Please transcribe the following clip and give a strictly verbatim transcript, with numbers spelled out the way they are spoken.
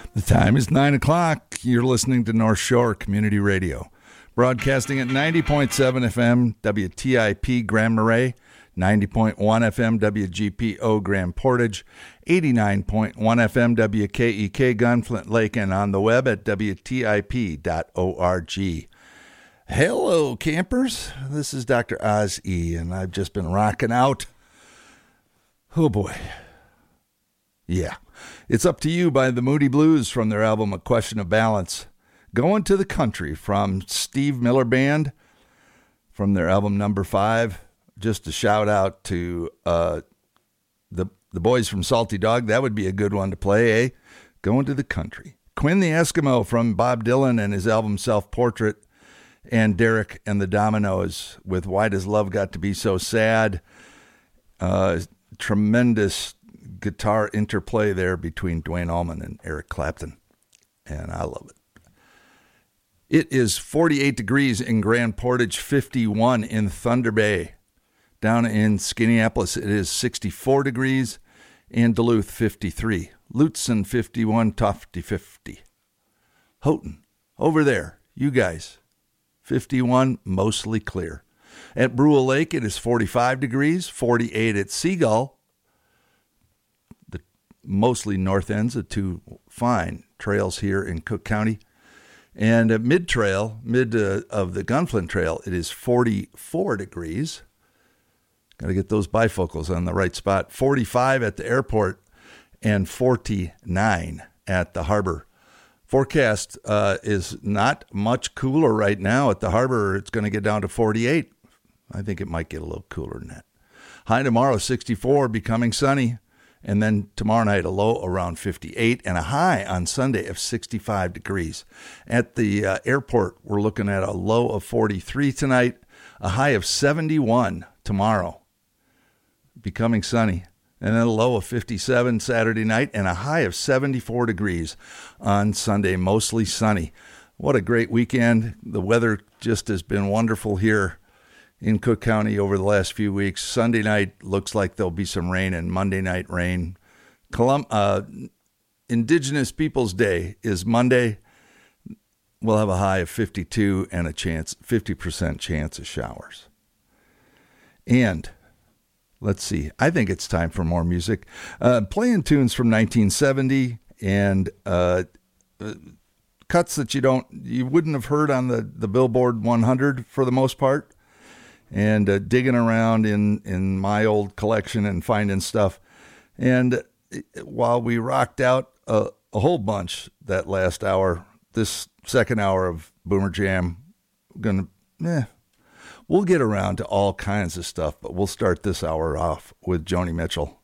The time is nine o'clock. You're listening to North Shore Community Radio, broadcasting at ninety point seven F M W T I P Grand Marais, ninety point one F M W G P O Grand Portage, eighty-nine point one F M W K E K Gunflint Lake, and on the web at W T I P dot org. Hello, campers. This is Doctor Oz E, and I've just been rocking out. Oh, boy. Yeah. It's Up to You by the Moody Blues from their album A Question of Balance. Going to the Country from Steve Miller Band from their album Number Five. Just a shout out to uh, the the boys from Salty Dog. That would be a good one to play, eh? Going to the Country. Quinn the Eskimo from Bob Dylan and his album Self Portrait. And Derek and the Dominoes with Why Does Love Got to Be So Sad? Uh, tremendous guitar interplay there between Duane Allman and Eric Clapton. And I love it. It is forty-eight degrees in Grand Portage, fifty-one in Thunder Bay. Down in Skinneapolis, it is sixty-four degrees. In Duluth, fifty-three. Lutsen, fifty-one. Tofty, fifty. Houghton, over there, you guys, fifty-one, mostly clear. At Brule Lake, it is forty-five degrees. forty-eight at Seagull. The mostly north ends of two fine trails here in Cook County. And at Mid Trail, mid uh, of the Gunflint Trail, it is forty-four degrees. Got to get those bifocals on the right spot. forty-five at the airport and forty-nine at the harbor. Forecast uh, is not much cooler right now at the harbor. It's going to get down to forty-eight. I think it might get a little cooler than that. High tomorrow, sixty-four, becoming sunny. And then tomorrow night, a low around fifty-eight and a high on Sunday of sixty-five degrees. At the uh, airport, we're looking at a low of forty-three tonight, a high of seventy-one tomorrow, becoming sunny. And then a low of fifty-seven Saturday night and a high of seventy-four degrees on Sunday, mostly sunny. What a great weekend. The weather just has been wonderful here in Cook County over the last few weeks. Sunday night looks like there'll be some rain, and Monday night rain. Colum- uh, Indigenous Peoples Day is Monday. We'll have a high of fifty-two and a chance, fifty percent chance of showers. And let's see. I think it's time for more music. Uh, playing tunes from nineteen seventy and uh, uh, cuts that you don't, you wouldn't have heard on the, the Billboard one hundred for the most part. And uh, digging around in, in my old collection and finding stuff. And while we rocked out a, a whole bunch that last hour, this second hour of Boomer Jam, gonna, eh, we'll get around to all kinds of stuff, but we'll start this hour off with Joni Mitchell.